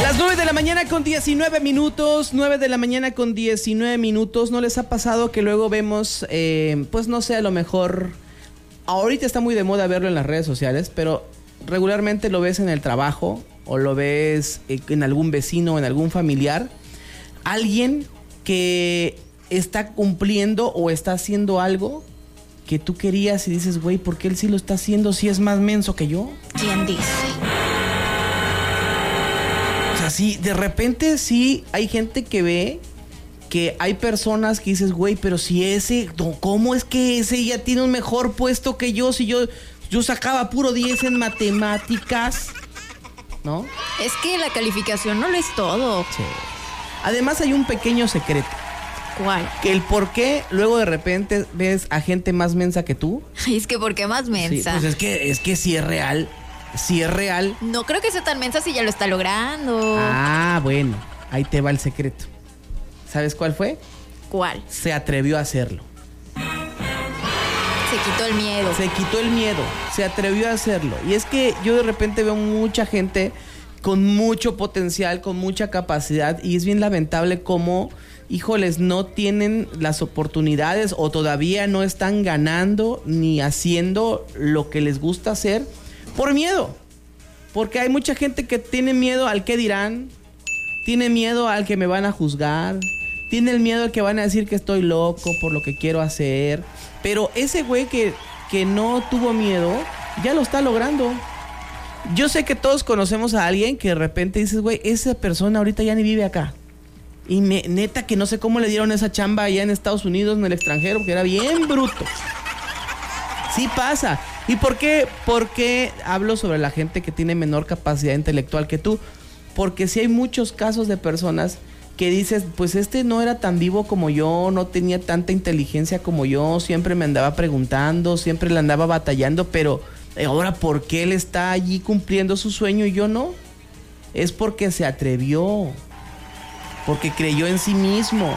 Las 9 de la mañana con 19 minutos, 9 de la mañana con 19 minutos. ¿No les ha pasado que luego vemos, pues no sé, a lo mejor, ahorita está muy de moda verlo en las redes sociales, pero regularmente lo ves en el trabajo o lo ves en algún vecino o en algún familiar? Alguien que está cumpliendo o está haciendo algo que tú querías y dices, güey, ¿por qué él sí lo está haciendo si es más menso que yo? ¿Quién dice? O sea, sí, de repente sí hay gente que ve que hay personas que dices, güey, pero si ese, ¿cómo es que ese ya tiene un mejor puesto que yo? Si yo sacaba puro 10 en matemáticas, ¿no? Es que la calificación no lo es todo. Sí. Además hay un pequeño secreto. ¿Cuál? Que el por qué luego de repente ves a gente más mensa que tú. Ay, es que ¿por qué más mensa? Sí, pues es que sí es real. Sí es real. No creo que sea tan mensa si ya lo está logrando. Ah, bueno. Ahí te va el secreto. ¿Sabes cuál fue? ¿Cuál? Se atrevió a hacerlo. Se quitó el miedo. Se quitó el miedo. Se atrevió a hacerlo. Y es que yo de repente veo mucha gente con mucho potencial, con mucha capacidad. Y es bien lamentable cómo, híjoles, no tienen las oportunidades o todavía no están ganando ni haciendo lo que les gusta hacer por miedo. Porque hay mucha gente que tiene miedo al qué dirán, tiene miedo al que me van a juzgar, tiene el miedo al que van a decir que estoy loco por lo que quiero hacer. Pero ese güey que no tuvo miedo, ya lo está logrando. Yo sé que todos conocemos a alguien que de repente dices, güey, esa persona ahorita ya ni vive acá. Y neta que no sé cómo le dieron esa chamba allá en Estados Unidos, en el extranjero, porque era bien bruto. Sí pasa. ¿Y por qué hablo sobre la gente que tiene menor capacidad intelectual que tú? Porque sí hay muchos casos de personas que dices, pues este no era tan vivo como yo, no tenía tanta inteligencia como yo, siempre me andaba preguntando, siempre le andaba batallando, pero ahora ¿por qué él está allí cumpliendo su sueño y yo no? Es porque se atrevió, porque creyó en sí mismo,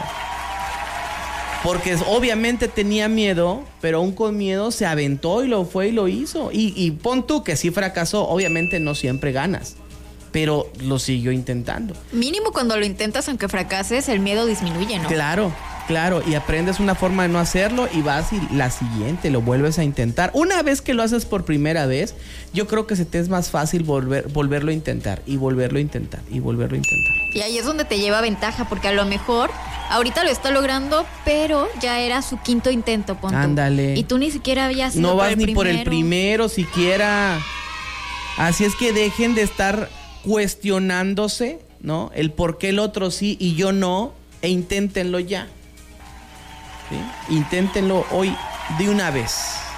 porque obviamente tenía miedo, pero aún con miedo se aventó y lo fue y lo hizo. Y pon tú que sí fracasó, obviamente no siempre ganas, pero lo siguió intentando. Mínimo cuando lo intentas, aunque fracases, el miedo disminuye, ¿no? Claro, y aprendes una forma de no hacerlo y vas y la siguiente lo vuelves a intentar. Una vez que lo haces por primera vez, yo creo que se te es más fácil volverlo a intentar y volverlo a intentar y volverlo a intentar. Y ahí es donde te lleva ventaja, porque a lo mejor ahorita lo está logrando, pero ya era su quinto intento, pon tú. Ándale. Y tú ni siquiera habías ido no por vas el ni primero. por el primero siquiera. Así es que dejen de estar cuestionándose, ¿no? El por qué el otro sí y yo no, e inténtenlo ya. ¿Sí? Inténtenlo hoy de una vez.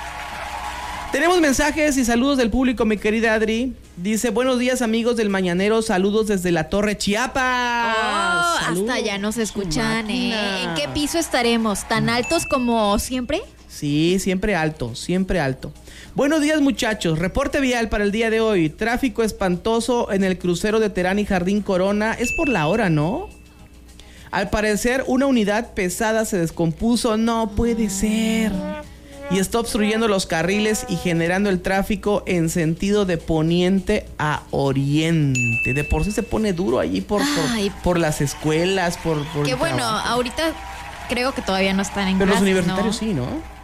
Tenemos mensajes y saludos del público, mi querida Adri. Dice, buenos días amigos del Mañanero, saludos desde la Torre Chiapas. Oh, Saludos. hasta allá nos escuchan, Máquina. ¿En qué piso estaremos? ¿Tan altos como siempre? Sí, siempre alto, siempre alto. Buenos días muchachos, reporte vial para el día de hoy. Tráfico espantoso en el crucero de Terán y Jardín Corona. Es por la hora, ¿no? Al parecer una unidad pesada se descompuso. No puede ser. Y está obstruyendo los carriles y generando el tráfico en sentido de poniente a oriente. De por sí se pone duro allí por las escuelas, por Que bueno, trabajo. ahorita creo que todavía no están en Pero los clases, universitarios ¿no? sí, ¿no?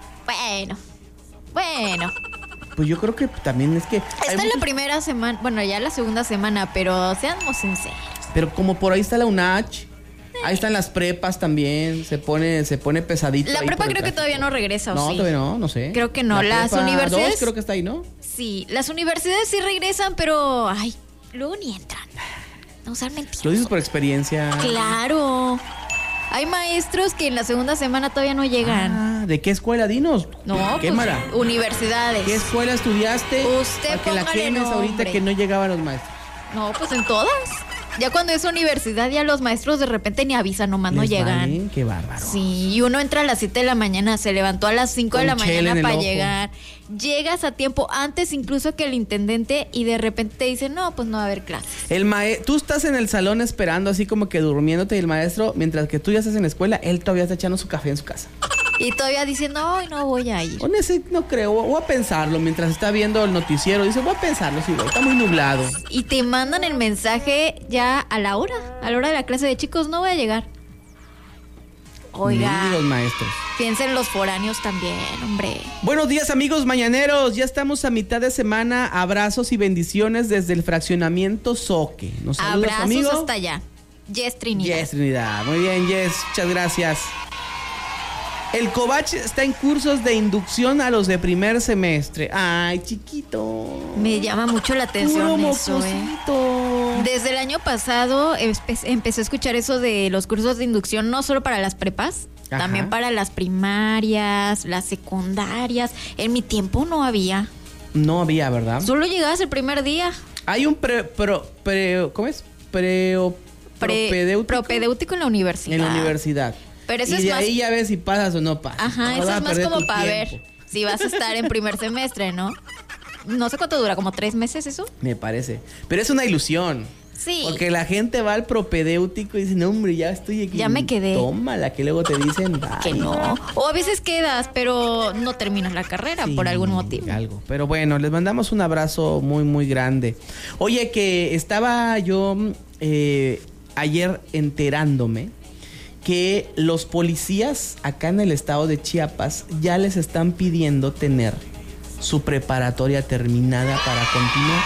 Bueno. Pues yo creo que también es que... Está en la primera semana, bueno, ya la segunda semana, pero seamos sinceros. Pero como por ahí está la UNACH, ahí están las prepas también, se pone pesadito. La ahí prepa por el creo que tráfico. todavía no regresa, ¿o No, sí? todavía no sé. Creo que no, La las prepa universidades... 2 creo que está ahí, ¿no? Sí, las universidades sí regresan, pero... Ay, luego ni entran. No usar mentiras. Lo dices por experiencia. Claro. Hay maestros que en la segunda semana todavía no llegan. Ah, ¿de qué escuela? Dinos. No, Quémala. pues, universidades. ¿Qué escuela estudiaste? Usted para que la póngale quemes ahorita nombre. que no llegaban los maestros. No, pues en todas. Ya cuando es universidad, ya los maestros de repente ni avisan, nomás no ¿Les llegan. vale? Qué bárbaro. Sí, y uno entra a las 7 de la mañana, se levantó a las 5 de la Con chela mañana en el para ojo. llegar. Llegas a tiempo, antes incluso que el intendente, y de repente te dicen, no, pues no va a haber clases. Tú estás en el salón esperando, así como que durmiéndote, y el maestro, mientras que tú ya estás en la escuela, él todavía está echando su café en su casa. Y todavía diciendo, ay, no voy a ir. No creo, voy a pensarlo mientras está viendo el noticiero. Dice, voy a pensarlo, sí, güey, está muy nublado. Y te mandan el mensaje ya a la hora de la clase de chicos, no voy a llegar. Oiga, los maestros. Piensen los foráneos también, hombre. Buenos días, amigos mañaneros. Ya estamos a mitad de semana. Abrazos y bendiciones desde el fraccionamiento Zoque. Nos saludas, abrazos amigo. Hasta allá. Yes, Trinidad. Yes, Trinidad. Muy bien, Yes. Muchas gracias. El Covach está en cursos de inducción a los de primer semestre. Ay, chiquito. Me llama mucho la atención puro eso, mocosito. Desde el año pasado empecé a escuchar eso de los cursos de inducción, no solo para las prepas, Ajá. también para las primarias, las secundarias. En mi tiempo no había. No había, ¿verdad? Solo llegabas el primer día. Hay un ¿cómo es? Propedéutico en la universidad. En la universidad. Pero eso y es de más... ahí ya ves si pasas o no pasas. Ajá, No eso vas es a más perder como tu para tiempo. ver si vas a estar en primer semestre, ¿no? No sé cuánto dura, como 3 meses eso. Me parece. Pero es una ilusión. Sí. Porque la gente va al propedéutico y dice, no, hombre, ya estoy aquí. Ya me quedé. Tómala, que luego te dicen, Que no. O a veces quedas, pero no terminas la carrera por algún motivo. Algo. Pero bueno, les mandamos un abrazo muy, muy grande. Oye, que estaba yo ayer enterándome que los policías acá en el estado de Chiapas ya les están pidiendo tener su preparatoria terminada para continuar.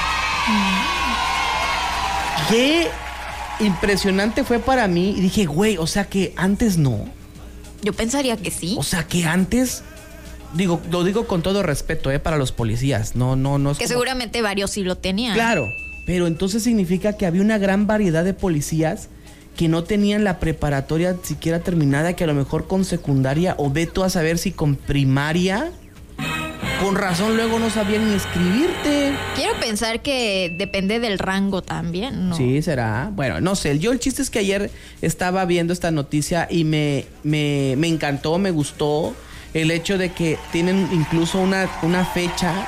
Qué impresionante fue para mí. Y dije, güey, o sea que antes no. Yo pensaría que sí. O sea que antes, lo digo con todo respeto, para los policías. No es que como... seguramente varios sí lo tenían. Claro, pero entonces significa que había una gran variedad de policías que no tenían la preparatoria siquiera terminada, que a lo mejor con secundaria, o ve tú a saber si con primaria. Con razón luego no sabían ni escribirte. Quiero pensar que depende del rango también, ¿no? Sí, será. Bueno, no sé. Yo el chiste es que ayer estaba viendo esta noticia y me encantó, me gustó el hecho de que tienen incluso una fecha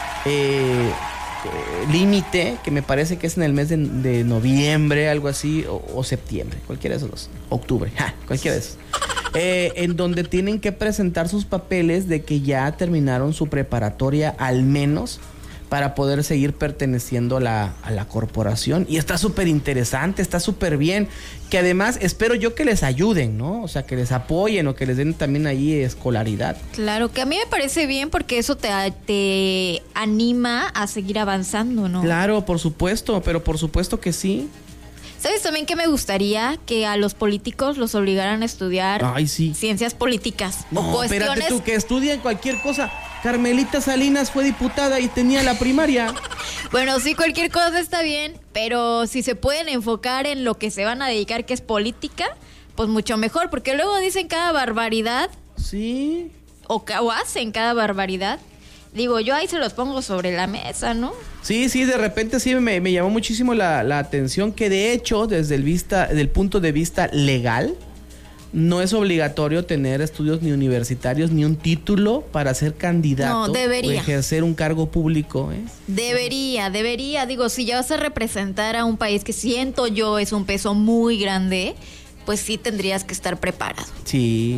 límite, que me parece que es en el mes de noviembre, algo así, o septiembre, cualquiera de esos dos. Octubre, cualquiera de esos. En donde tienen que presentar sus papeles de que ya terminaron su preparatoria, al menos para poder seguir perteneciendo a la corporación. Y está súper interesante, está súper bien. Que además espero yo que les ayuden, ¿no? O sea, que les apoyen o que les den también ahí escolaridad. Claro, que a mí me parece bien porque eso te anima a seguir avanzando, ¿no? Claro, por supuesto, pero por supuesto que sí. ¿Sabes también que me gustaría que a los políticos los obligaran a estudiar ciencias políticas? No, o cuestiones... espérate tú, que estudien cualquier cosa. Carmelita Salinas fue diputada y tenía la primaria. Bueno, sí, cualquier cosa está bien, pero si se pueden enfocar en lo que se van a dedicar, que es política, pues mucho mejor, porque luego dicen cada barbaridad. Sí. O hacen cada barbaridad. Digo, yo ahí se los pongo sobre la mesa, ¿no? Sí, de repente sí me llamó muchísimo la atención que de hecho, desde el punto de vista legal, no es obligatorio tener estudios ni universitarios ni un título para ser candidato. No, debería. O ejercer un cargo público, ¿eh? Debería. Digo, si ya vas a representar a un país que siento yo es un peso muy grande, pues sí tendrías que estar preparado. Sí.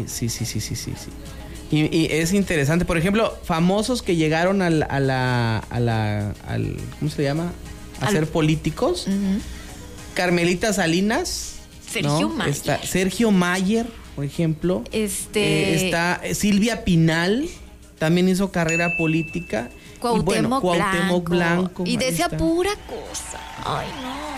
Y es interesante, por ejemplo, famosos que llegaron al ¿cómo se llama? A ser políticos. Uh-huh. Carmelita Salinas. Sergio Mayer. Está Sergio Mayer, por ejemplo. Está Silvia Pinal, también hizo carrera política. Cuauhtémoc Blanco. Y decía pura cosa. Ay, no.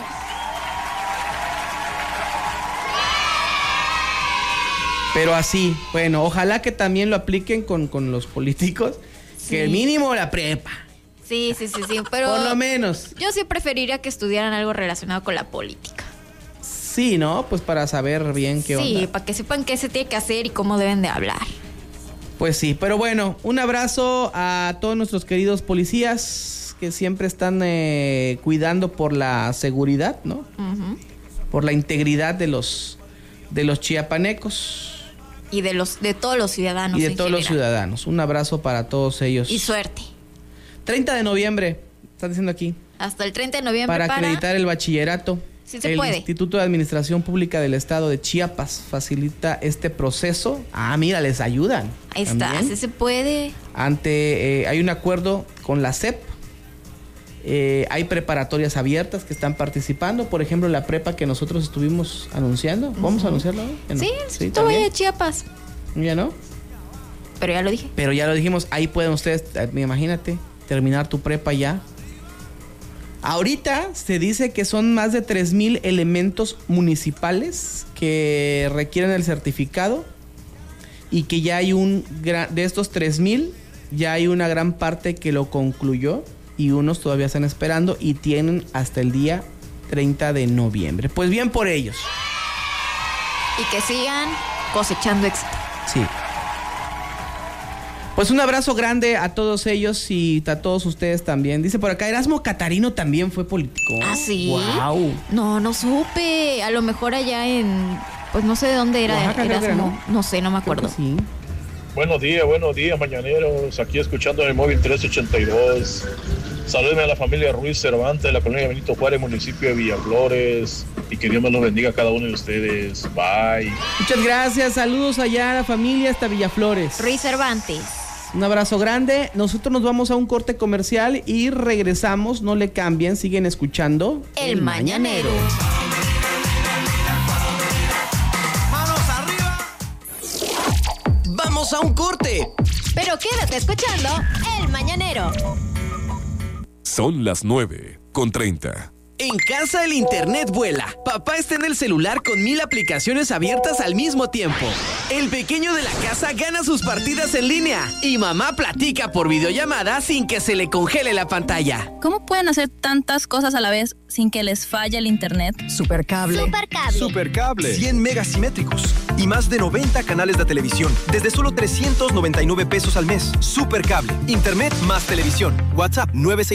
Pero así, bueno, ojalá que también lo apliquen con los políticos, sí. Que mínimo la prepa. Sí, pero... Por lo menos. Yo sí preferiría que estudiaran algo relacionado con la política. Sí, ¿no? Pues para saber bien qué onda. Sí, para que sepan qué se tiene que hacer y cómo deben de hablar. Pues sí, pero bueno, un abrazo a todos nuestros queridos policías que siempre están cuidando por la seguridad, ¿no? Uh-huh. Por la integridad de los chiapanecos. Y de todos los ciudadanos. Y de todos los ciudadanos. Un abrazo para todos ellos. Y suerte. 30 de noviembre, están diciendo aquí. Hasta el 30 de noviembre para acreditar el bachillerato. Sí se puede. El Instituto de Administración Pública del Estado de Chiapas facilita este proceso. Mira, les ayudan. Ahí está, sí se puede. Hay un acuerdo con la SEP. Hay preparatorias abiertas que están participando. Por ejemplo, la prepa que nosotros estuvimos anunciando. ¿Vamos a anunciarlo hoy? ¿No? Sí, estoy de Chiapas. ¿Ya no? Pero ya lo dije. Pero ya lo dijimos. Ahí pueden ustedes, imagínate, terminar tu prepa ya. Ahorita se dice que son más de 3,000 elementos municipales que requieren el certificado y que ya hay de estos 3,000, ya hay una gran parte que lo concluyó y unos todavía están esperando y tienen hasta el día 30 de noviembre. Pues bien por ellos. Y que sigan cosechando éxito. Sí. Pues un abrazo grande a todos ellos y a todos ustedes también. Dice por acá, Erasmo Catarino también fue político. ¿Ah, sí? ¡Wow! No supe. A lo mejor allá en... Pues no sé de dónde era Oaxaca, Erasmo. No sé, no me acuerdo. Sí. Buenos días, mañaneros. Aquí escuchando en el móvil 382. Salúdenme a la familia Ruiz Cervantes de la colonia Benito Juárez, municipio de Villaflores. Y que Dios me los bendiga a cada uno de ustedes. Bye. Muchas gracias. Saludos allá a la familia hasta Villaflores. Ruiz Cervantes. Un abrazo grande. Nosotros nos vamos a un corte comercial y regresamos. No le cambien, siguen escuchando El Mañanero. ¡Manos arriba! ¡Vamos a un corte! Pero quédate escuchando El Mañanero. Son las 9:30. En casa el internet vuela. Papá está en el celular con 1000 aplicaciones abiertas al mismo tiempo. El pequeño de la casa gana sus partidas en línea. Y mamá platica por videollamada sin que se le congele la pantalla. ¿Cómo pueden hacer tantas cosas a la vez sin que les falle el internet? Supercable. Supercable. 100 megas simétricos y más de 90 canales de televisión desde solo 399 pesos al mes. Supercable. Internet más televisión. WhatsApp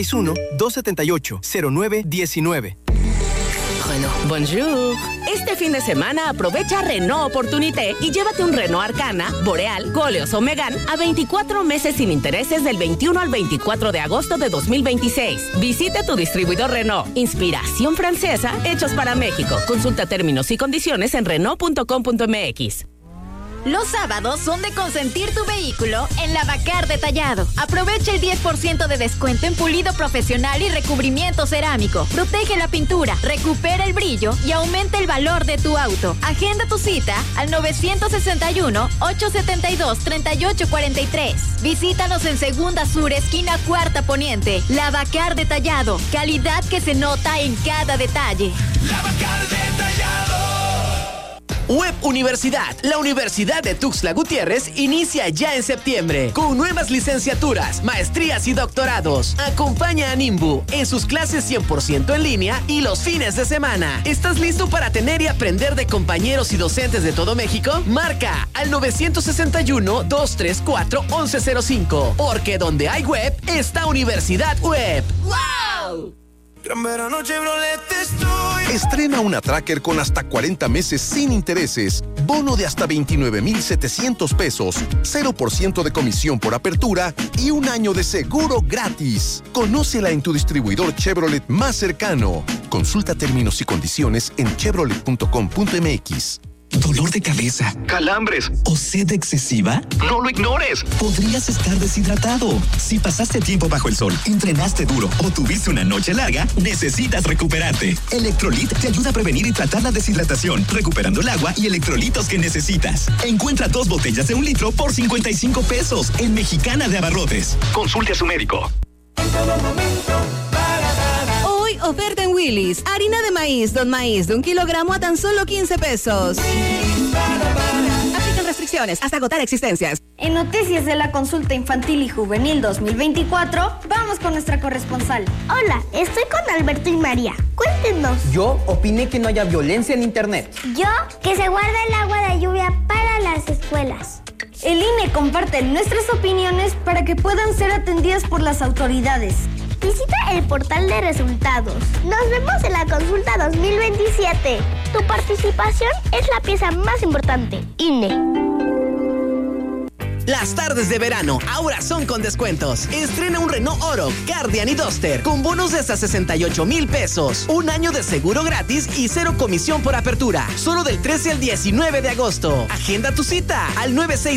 961-278-0919. Bonjour. Este fin de semana aprovecha Renault Opportunité y llévate un Renault Arcana, Boreal, Koleos o Megane a 24 meses sin intereses del 21 al 24 de agosto de 2026. Visite tu distribuidor Renault. Inspiración francesa, hechos para México. Consulta términos y condiciones en Renault.com.mx. Los sábados son de consentir tu vehículo en Lavacar Detallado. Aprovecha el 10% de descuento en pulido profesional y recubrimiento cerámico. Protege la pintura, recupera el brillo y aumenta el valor de tu auto. Agenda tu cita al 961-872-3843. Visítanos en Segunda Sur, esquina Cuarta Poniente. Lavacar Detallado. Calidad que se nota en cada detalle. Lavacar Detallado. Web Universidad, la Universidad de Tuxtla Gutiérrez, inicia ya en septiembre con nuevas licenciaturas, maestrías y doctorados. Acompaña a Nimbu en sus clases 100% en línea y los fines de semana. ¿Estás listo para tener y aprender de compañeros y docentes de todo México? Marca al 961-234-1105, porque donde hay web está Universidad Web. ¡Wow! Gran verano Chevrolet estoy. Estrena una Tracker con hasta 40 meses sin intereses, bono de hasta 29,700 pesos, 0% de comisión por apertura y un año de seguro gratis. Conócela en tu distribuidor Chevrolet más cercano. Consulta términos y condiciones en chevrolet.com.mx. ¿Dolor de cabeza? ¿Calambres? ¿O sed excesiva? ¡No lo ignores! Podrías estar deshidratado. Si pasaste tiempo bajo el sol, entrenaste duro o tuviste una noche larga, necesitas recuperarte. Electrolit te ayuda a prevenir y tratar la deshidratación, recuperando el agua y electrolitos que necesitas. Encuentra 2 botellas de 1 litro por 55 pesos en Mexicana de Abarrotes. Consulte a su médico. En todo momento. Hoy oferta en Willy's. Harina de maíz, Don Maíz, de 1 kilogramo a tan solo 15 pesos. Aplican restricciones hasta agotar existencias. En Noticias de la Consulta Infantil y Juvenil 2024, vamos con nuestra corresponsal. Hola, estoy con Alberto y María. Cuéntenos. Yo opiné que no haya violencia en internet. Yo, que se guarda el agua de lluvia para las escuelas. El INE comparte nuestras opiniones para que puedan ser atendidas por las autoridades. Visita el portal de resultados. Nos vemos en la consulta 2027. Tu participación es la pieza más importante. INE. Las tardes de verano ahora son con descuentos. Estrena un Renault Oro, Guardian y Duster con bonos de hasta 68,000 pesos. Un año de seguro gratis y 0 comisión por apertura. Solo del 13 al 19 de agosto. Agenda tu cita al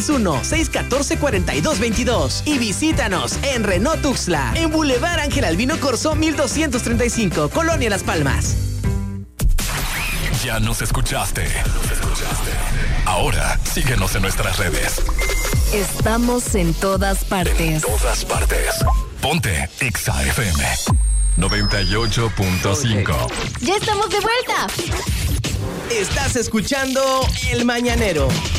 961-614-4222 y visítanos en Renault Tuxtla, en Boulevard Ángel Albino Corzo 1235, Colonia Las Palmas. Ya nos escuchaste. Ahora síguenos en nuestras redes. Estamos en todas partes. En todas partes. Ponte Exa FM 98.5. ¡Ya estamos de vuelta! Estás escuchando El Mañanero.